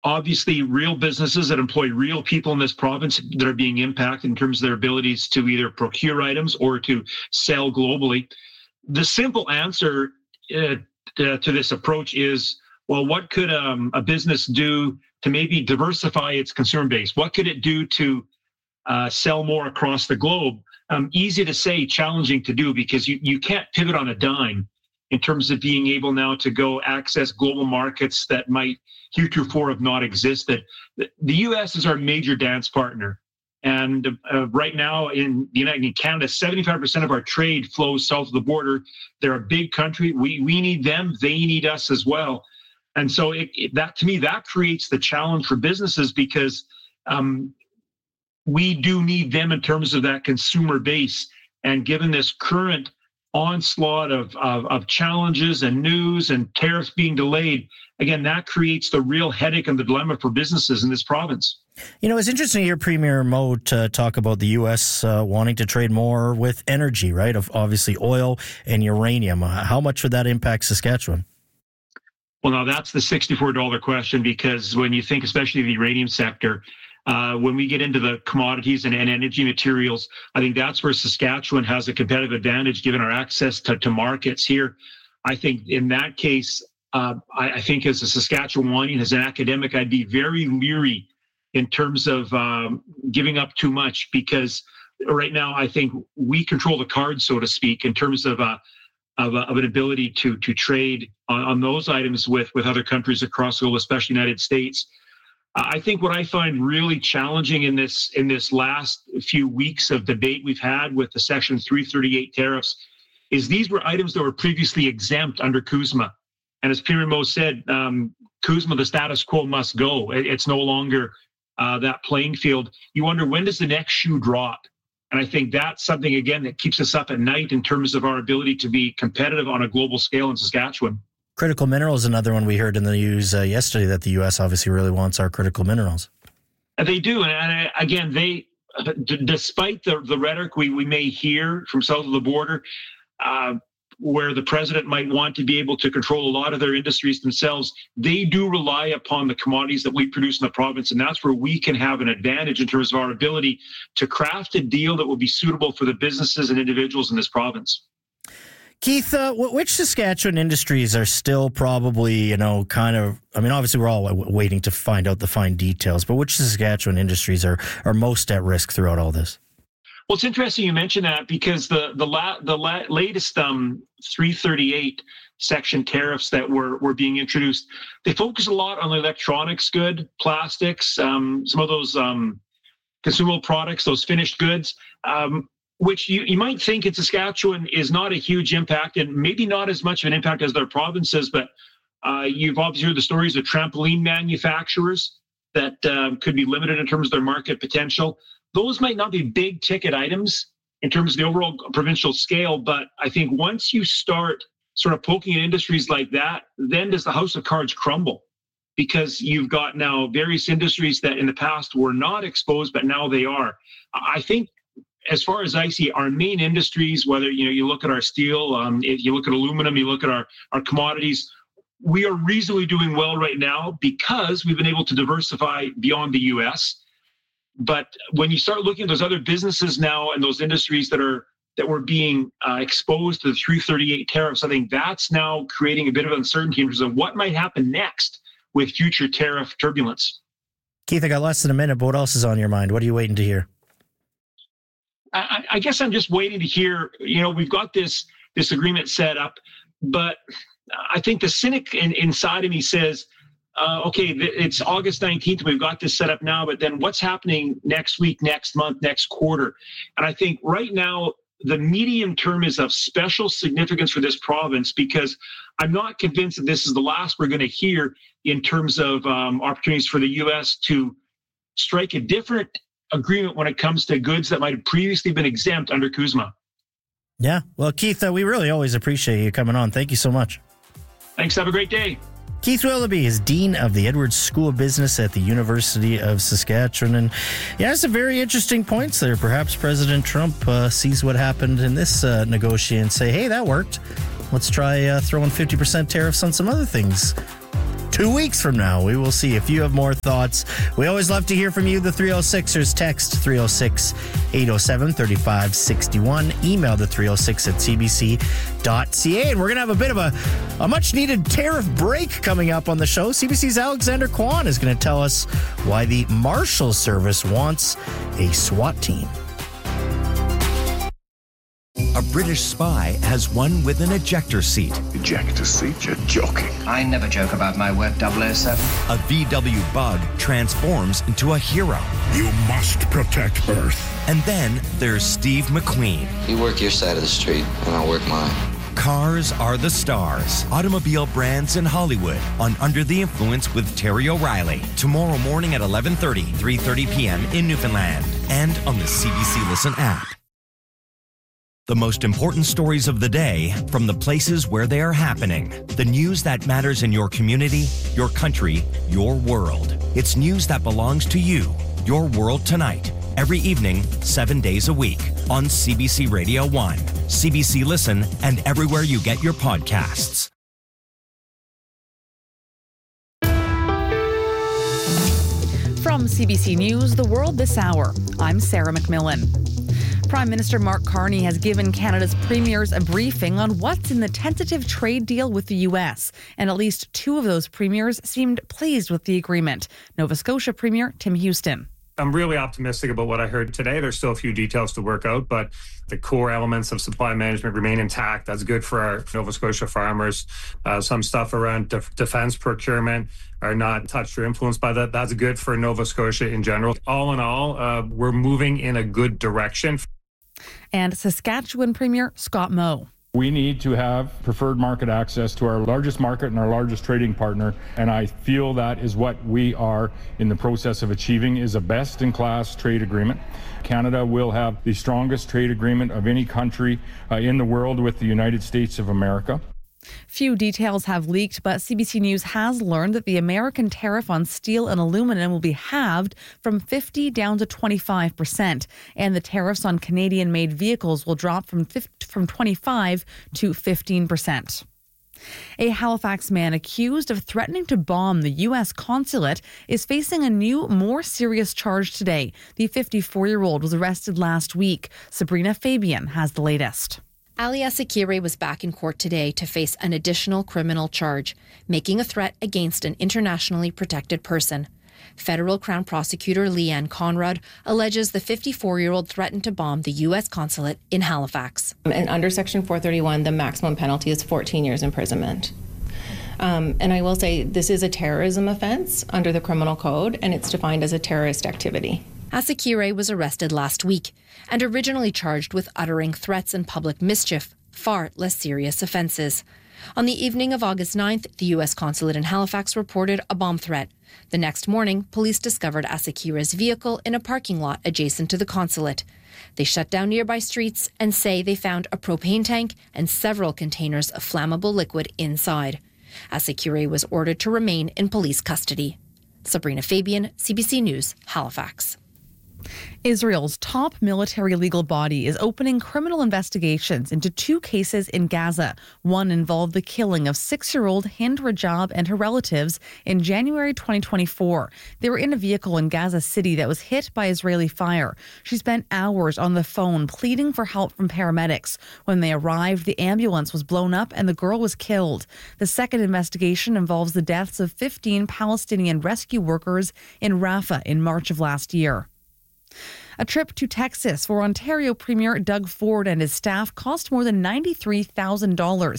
obviously real businesses that employ real people in this province that are being impacted in terms of their abilities to either procure items or to sell globally. The simple answer to this approach is, well, what could a business do to maybe diversify its consumer base? What could it do to sell more across the globe? Easy to say, challenging to do, because you can't pivot on a dime in terms of being able now to go access global markets that might heretofore have not existed. The U.S. is our major dance partner. And right now in Canada, 75% of our trade flows south of the border. They're a big country. We need them. They need us as well. And so that to me, that creates the challenge for businesses, because we do need them in terms of that consumer base. And given this current onslaught of challenges and news and tariffs being delayed, again, that creates the real headache and the dilemma for businesses in this province. You know, it's interesting to hear Premier Moe talk about the U.S. Wanting to trade more with energy, right? Of obviously oil and uranium. How much would that impact Saskatchewan? Well, now that's the $64 question, because when you think, especially the uranium sector, when we get into the commodities and energy materials, I think that's where Saskatchewan has a competitive advantage given our access to markets here. I think in that case, I think as a Saskatchewanian, as an academic, I'd be very leery in terms of giving up too much, because right now I think we control the cards, so to speak, in terms of an ability to trade on those items with other countries across the world, especially the United States. I think what I find really challenging in this last few weeks of debate we've had with the Section 338 tariffs is these were items that were previously exempt under CUSMA. And as Premier Moe said, CUSMA, the status quo must go. It's no longer that playing field. You wonder, when does the next shoe drop? And I think that's something, again, that keeps us up at night in terms of our ability to be competitive on a global scale in Saskatchewan. Critical minerals, another one we heard in the news yesterday, that the U.S. obviously really wants our critical minerals. They do. And again, despite the rhetoric we may hear from south of the border, where the president might want to be able to control a lot of their industries themselves, they do rely upon the commodities that we produce in the province. And that's where we can have an advantage in terms of our ability to craft a deal that will be suitable for the businesses and individuals in this province. Keith, which Saskatchewan industries are still probably, obviously we're all waiting to find out the fine details, but which Saskatchewan industries are most at risk throughout all this? Well, it's interesting you mention that, because the latest 338 section tariffs that were being introduced, they focus a lot on the electronics good, plastics, some of those consumable products, those finished goods, which you might think in Saskatchewan is not a huge impact, and maybe not as much of an impact as their provinces, but you've obviously heard the stories of trampoline manufacturers that could be limited in terms of their market potential. Those might not be big ticket items in terms of the overall provincial scale, but I think once you start sort of poking at industries like that, then does the house of cards crumble, because you've got now various industries that in the past were not exposed, but now they are. I think, as far as I see, our main industries, whether you look at our steel, if you look at aluminum, you look at our commodities, we are reasonably doing well right now because we've been able to diversify beyond the U.S. But when you start looking at those other businesses now and those industries that were being exposed to the 338 tariffs, I think that's now creating a bit of uncertainty in terms of what might happen next with future tariff turbulence. Keith, I got less than a minute, but what else is on your mind? What are you waiting to hear? I guess I'm just waiting to hear, we've got this agreement set up, but I think the cynic inside of me says, okay, it's August 19th, we've got this set up now, but then what's happening next week, next month, next quarter? And I think right now, the medium term is of special significance for this province, because I'm not convinced that this is the last we're going to hear in terms of opportunities for the U.S. to strike a different agreement when it comes to goods that might have previously been exempt under CUSMA. Yeah. Well, Keith, we really always appreciate you coming on. Thank you so much. Thanks. Have a great day. Keith Willoughby is Dean of the Edwards School of Business at the University of Saskatchewan. And yeah, some very interesting points there. Perhaps President Trump sees what happened in this negotiation and say, hey, that worked. Let's try throwing 50% tariffs on some other things too. 2 weeks from now, we will see if you have more thoughts. We always love to hear from you. The 306ers text 306-807-3561. Email the 306@cbc.ca. And we're going to have a bit of a much-needed tariff break coming up on the show. CBC's Alexander Kwan is going to tell us why the Marshals Service wants a SWAT team. A British spy has one with an ejector seat. Ejector seat? You're joking. I never joke about my work, 007. A VW bug transforms into a hero. You must protect Earth. And then there's Steve McQueen. You work your side of the street, and I'll work mine. Cars are the stars. Automobile brands in Hollywood on Under the Influence with Terry O'Reilly. Tomorrow morning at 11:30, 3:30 p.m. in Newfoundland. And on the CBC Listen app. The most important stories of the day from the places where they are happening. The news that matters in your community, your country, your world. It's news that belongs to you. Your World Tonight. Every evening, 7 days a week. On CBC Radio 1, CBC Listen, and everywhere you get your podcasts. From CBC News, The World This Hour, I'm Sarah McMillan. Prime Minister Mark Carney has given Canada's premiers a briefing on what's in the tentative trade deal with the U.S., and at least two of those premiers seemed pleased with the agreement. Nova Scotia Premier Tim Houston. I'm really optimistic about what I heard today. There's still a few details to work out, but the core elements of supply management remain intact. That's good for our Nova Scotia farmers. Some stuff around defense procurement are not touched or influenced by that. That's good for Nova Scotia in general. All in all, we're moving in a good direction. And Saskatchewan Premier Scott Moe. We need to have preferred market access to our largest market and our largest trading partner, and I feel that is what we are in the process of achieving, is a best-in-class trade agreement. Canada will have the strongest trade agreement of any country in the world with the United States of America. Few details have leaked, but CBC News has learned that the American tariff on steel and aluminum will be halved from 50 down to 25%, and the tariffs on Canadian-made vehicles will drop from 25 to 15%. A Halifax man accused of threatening to bomb the U.S. consulate is facing a new, more serious charge today. The 54-year-old was arrested last week. Sabrina Fabian has the latest. Ali Asikire was back in court today to face an additional criminal charge, making a threat against an internationally protected person. Federal Crown Prosecutor Leanne Conrad alleges the 54-year-old threatened to bomb the U.S. consulate in Halifax. And under Section 431, the maximum penalty is 14 years imprisonment. And I will say this is a terrorism offense under the criminal code, and it's defined as a terrorist activity. Asikire was arrested last week and originally charged with uttering threats and public mischief, far less serious offences. On the evening of August 9th, the U.S. consulate in Halifax reported a bomb threat. The next morning, police discovered Asikire's vehicle in a parking lot adjacent to the consulate. They shut down nearby streets and say they found a propane tank and several containers of flammable liquid inside. Asikire was ordered to remain in police custody. Sabrina Fabian, CBC News, Halifax. Israel's top military legal body is opening criminal investigations into two cases in Gaza. One involved the killing of 6-year-old Hind Rajab and her relatives in January 2024. They were in a vehicle in Gaza City that was hit by Israeli fire. She spent hours on the phone pleading for help from paramedics. When they arrived, the ambulance was blown up and the girl was killed. The second investigation involves the deaths of 15 Palestinian rescue workers in Rafah in March of last year. A trip to Texas for Ontario Premier Doug Ford and his staff cost more than $93,000.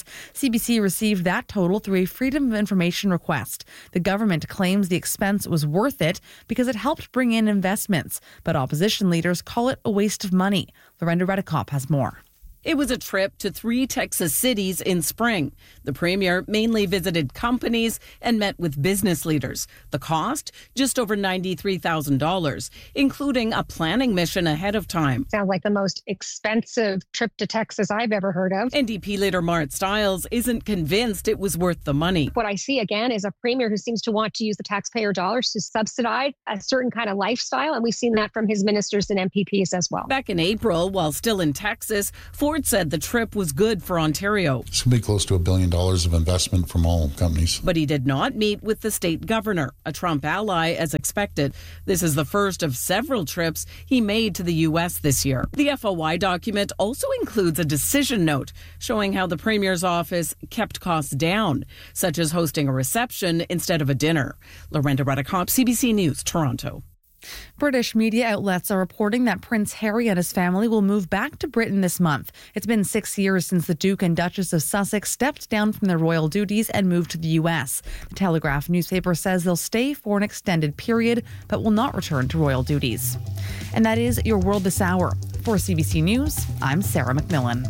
CBC received that total through a Freedom of Information request. The government claims the expense was worth it because it helped bring in investments, but opposition leaders call it a waste of money. Lorenda Redekop has more. It was a trip to 3 Texas cities in spring. The premier mainly visited companies and met with business leaders. The cost, just over $93,000, including a planning mission ahead of time. Sounds like the most expensive trip to Texas I've ever heard of. NDP leader Mart Stiles isn't convinced it was worth the money. What I see again is a premier who seems to want to use the taxpayer dollars to subsidize a certain kind of lifestyle, and we've seen that from his ministers and MPPs as well. Back in April, while still in Texas, Ford Ford said the trip was good for Ontario. It's going to be close to $1 billion of investment from all companies. But he did not meet with the state governor, a Trump ally, as expected. This is the first of several trips he made to the U.S. this year. The FOI document also includes a decision note showing how the Premier's office kept costs down, such as hosting a reception instead of a dinner. Lorenda Redekop, CBC News, Toronto. British media outlets are reporting that Prince Harry and his family will move back to Britain this month. It's been 6 years since the Duke and Duchess of Sussex stepped down from their royal duties and moved to the U.S. The Telegraph newspaper says they'll stay for an extended period, but will not return to royal duties. And that is your World This Hour. For CBC News, I'm Sarah McMillan.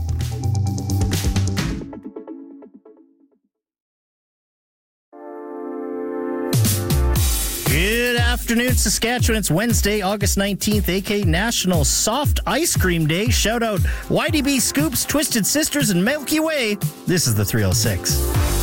Good afternoon, Saskatchewan. It's Wednesday, August 19th, aka National Soft Ice Cream Day. Shout out YDB Scoops, Twisted Sisters, and Milky Way. This is the 306.